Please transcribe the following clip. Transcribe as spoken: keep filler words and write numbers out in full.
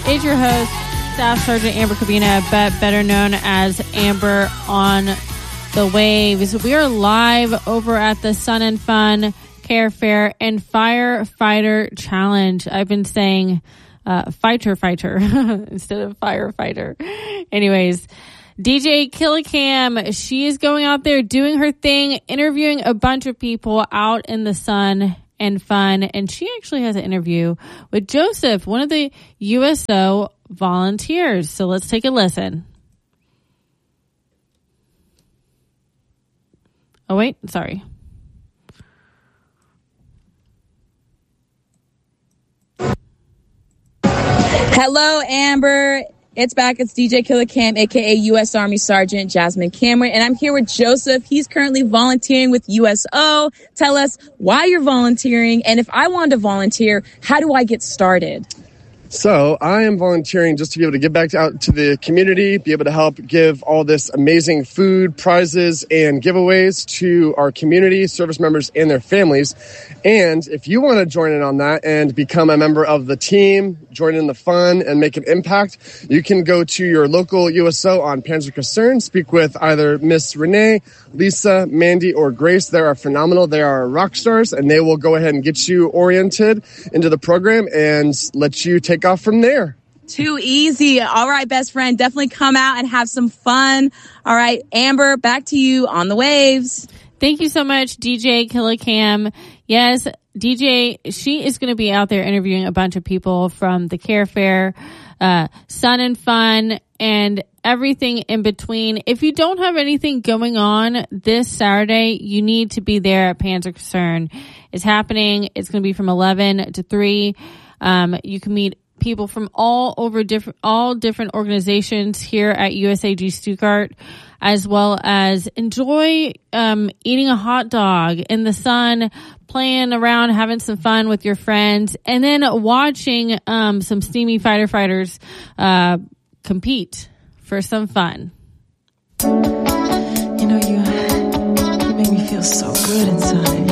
is your host, Staff Sergeant Amber Cabina, but better known as Amber on the Waves. We are live over at the Sun and Fun Care Fair and Firefighter Challenge. I've been saying uh, fighter fighter instead of firefighter. Anyways, D J Killicam, she is going out there doing her thing, interviewing a bunch of people out in the sun and fun. And she actually has an interview with Joseph, one of the U S O volunteers. So let's take a listen. Oh, wait, sorry. Hello, Amber. It's back. It's D J Killicam, a k a. U S Army Sergeant Jasmine Cameron, and I'm here with Joseph. He's currently volunteering with U S O. Tell us why you're volunteering, and if I wanted to volunteer, how do I get started? So I am volunteering just to be able to get back out to the community, be able to help give all this amazing food, prizes, and giveaways to our community, service members, and their families. And if you want to join in on that and become a member of the team, join in the fun, and make an impact, you can go to your local U S O on Panzerkaserne, speak with either Miss Renee, Lisa, Mandy, or Grace. They are phenomenal. They are rock stars, and they will go ahead and get you oriented into the program and let you take off from there. Too easy. All right, best friend, definitely come out and have some fun. All right, Amber, back to you on the waves. Thank you so much, D J Killicam. Yes, D J, she is going to be out there interviewing a bunch of people from the Care Fair, uh, Sun and Fun, and everything in between. If you don't have anything going on this Saturday, you need to be there at Panzerkaserne. It's happening. It's going to be from eleven to three. Um, you can meet people from all over different, all different organizations here at U S A G Stuttgart, as well as enjoy, um, eating a hot dog in the sun, playing around, having some fun with your friends, and then watching, um, some steamy fighter fighters, uh, compete for some fun. You know, you, you make me feel so good inside.